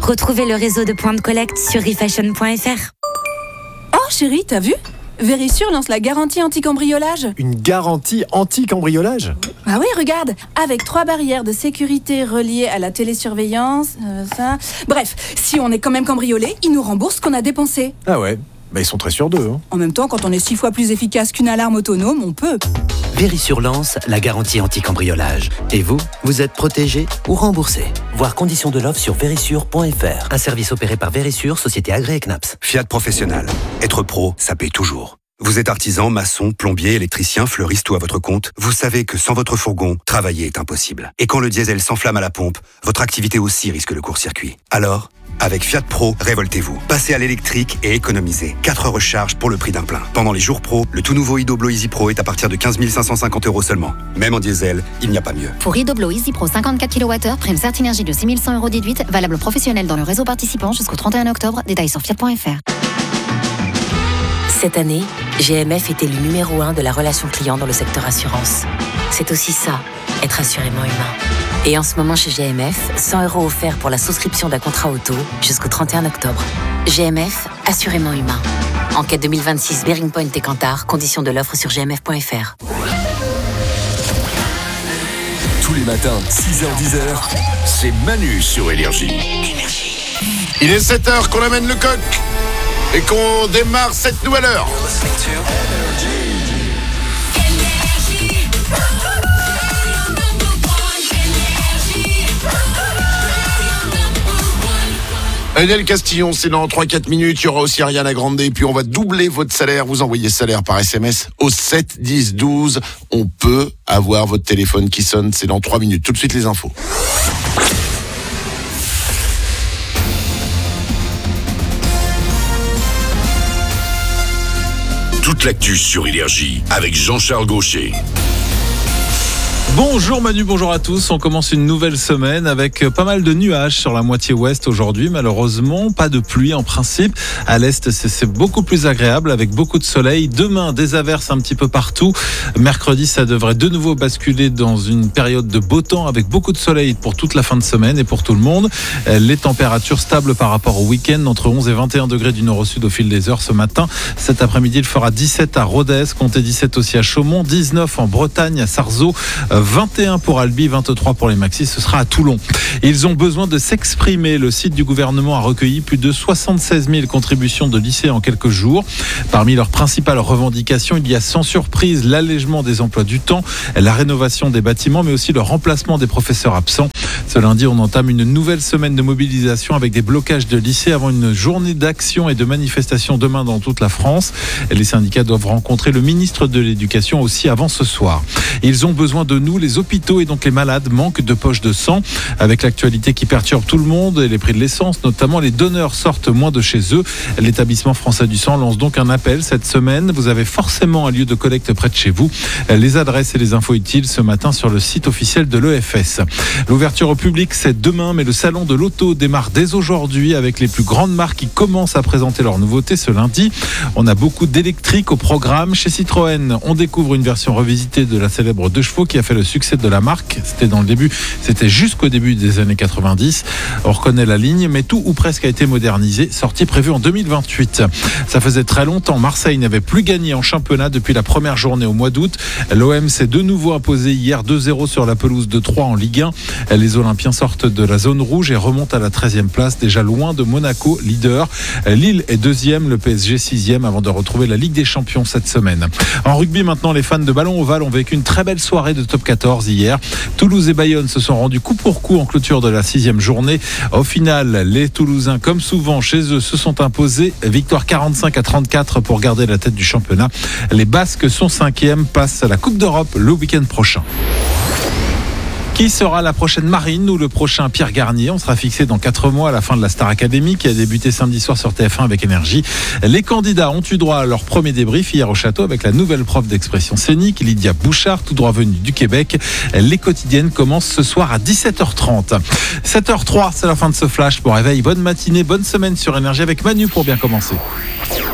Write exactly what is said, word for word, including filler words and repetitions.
Retrouvez le réseau de points de collecte sur refashion point f r. Oh chérie, t'as vu ? Verisure lance la garantie anti-cambriolage. Une garantie anti-cambriolage ? Ah oui, regarde, avec trois barrières de sécurité reliées à la télésurveillance, euh, ça... Bref, si on est quand même cambriolé, ils nous remboursent ce qu'on a dépensé. Ah ouais, bah ils sont très sûrs d'eux. Hein. En même temps, quand on est six fois plus efficace qu'une alarme autonome, on peut. Verisure lance la garantie anti-cambriolage. Et vous, vous êtes protégé ou remboursé. Voir conditions de l'offre sur verisure point f r. Un service opéré par Verisure, société agréée C N A P S. Fiat Professionnel. Être pro, ça paye toujours. Vous êtes artisan, maçon, plombier, électricien, fleuriste ou à votre compte, vous savez que sans votre fourgon, travailler est impossible. Et quand le diesel s'enflamme à la pompe, votre activité aussi risque le court-circuit. Alors, avec Fiat Pro, révoltez-vous. Passez à l'électrique et économisez. quatre recharges pour le prix d'un plein. Pendant les jours pro, le tout nouveau Idoblo Easy Pro est à partir de quinze mille cinq cent cinquante euros seulement. Même en diesel, il n'y a pas mieux. Pour Idoblo Easy Pro cinquante-quatre kilowattheures, prime Certinergie de six mille cent euros déduite, valable professionnel dans le réseau participant jusqu'au trente et un octobre. Détails sur fiat point f r. Cette année, G M F est élu numéro un de la relation client dans le secteur assurance. C'est aussi ça, être assurément humain. Et en ce moment chez G M F, cent euros offerts pour la souscription d'un contrat auto jusqu'au trente et un octobre. G M F, assurément humain. Enquête deux mille vingt-six Bearing Point et Kantar, conditions de l'offre sur g m f point f r. Tous les matins, six heures dix, c'est Manu sur Énergie. Il est sept heures qu'on amène le coq et qu'on démarre cette nouvelle heure. Adèle Castillon, c'est dans trois à quatre minutes. Il y aura aussi Ariana Grande. Et puis, on va doubler votre salaire. Vous envoyez salaire par S M S au sept dix douze. On peut avoir votre téléphone qui sonne. C'est dans trois minutes. Tout de suite, les infos. Toute l'actu sur Énergie avec Jean-Charles Gaucher. Bonjour Manu, bonjour à tous. On commence une nouvelle semaine avec pas mal de nuages sur la moitié ouest aujourd'hui. Malheureusement, pas de pluie en principe. À l'est, c'est, c'est beaucoup plus agréable avec beaucoup de soleil. Demain, des averses un petit peu partout. Mercredi, ça devrait de nouveau basculer dans une période de beau temps avec beaucoup de soleil pour toute la fin de semaine et pour tout le monde. Les températures stables par rapport au week-end, entre onze et vingt et un degrés du nord au sud au fil des heures ce matin. Cet après-midi, il fera dix-sept à Rodez, comptez dix-sept aussi à Chaumont, dix-neuf en Bretagne, à Sarzeau, vingt et un pour Albi, vingt-trois pour les Maxis, ce sera à Toulon. Ils ont besoin de s'exprimer. Le site du gouvernement a recueilli plus de soixante-seize mille contributions de lycées en quelques jours. Parmi leurs principales revendications, il y a sans surprise l'allègement des emplois du temps, la rénovation des bâtiments, mais aussi le remplacement des professeurs absents. Ce lundi, on entame une nouvelle semaine de mobilisation avec des blocages de lycées avant une journée d'action et de manifestation demain dans toute la France. Les syndicats doivent rencontrer le ministre de l'Éducation aussi avant ce soir. Ils ont besoin de nous, les hôpitaux et donc les malades manquent de poches de sang. Avec l'actualité qui perturbe tout le monde et les prix de l'essence, notamment, les donneurs sortent moins de chez eux. L'établissement français du sang lance donc un appel cette semaine. Vous avez forcément un lieu de collecte près de chez vous. Les adresses et les infos utiles ce matin sur le site officiel de l'E F S. L'ouverture au public, c'est demain, mais le salon de l'auto démarre dès aujourd'hui avec les plus grandes marques qui commencent à présenter leurs nouveautés ce lundi. On a beaucoup d'électriques au programme. Chez Citroën, on découvre une version revisitée de la célèbre deux chevaux qui a fait le succès de la marque. C'était dans le début, c'était jusqu'au début des années quatre-vingt-dix. On reconnaît la ligne, mais tout ou presque a été modernisé. Sortie prévue en deux mille vingt-huit. Ça faisait très longtemps. Marseille n'avait plus gagné en championnat depuis la première journée au mois d'août. L'O M s'est de nouveau imposé hier deux zéro sur la pelouse de Troyes en Ligue un. Les Olympiens sortent de la zone rouge et remontent à la treizième place, déjà loin de Monaco, leader. Lille est deuxième, le P S G sixième avant de retrouver la Ligue des Champions cette semaine. En rugby maintenant, les fans de ballon ovale ont vécu une très belle soirée de top quatorze hier. Toulouse et Bayonne se sont rendus coup pour coup en clôture de la sixième journée. Au final, les Toulousains, comme souvent chez eux, se sont imposés. Victoire quarante-cinq à trente-quatre pour garder la tête du championnat. Les Basques sont cinquièmes, passent à la Coupe d'Europe le week-end prochain. Qui sera la prochaine Marine ou le prochain Pierre Garnier? On sera fixé dans quatre mois à la fin de la Star Academy qui a débuté samedi soir sur T F un avec Énergie. Les candidats ont eu droit à leur premier débrief hier au château avec la nouvelle prof d'expression scénique, Lydia Bouchard, tout droit venue du Québec. Les quotidiennes commencent ce soir à dix-sept heures trente. sept heures zéro trois, c'est la fin de ce flash. Pour réveil, bonne matinée, bonne semaine sur Énergie avec Manu pour bien commencer.